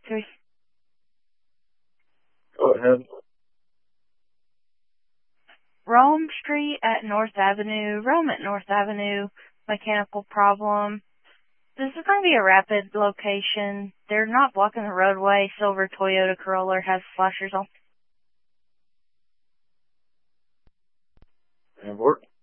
3. Go ahead. Rome Street at North Avenue. Rome at North Avenue. Mechanical problem. This is going to be a rapid location. They're not blocking the roadway. Silver Toyota Corolla has flashers on. And work.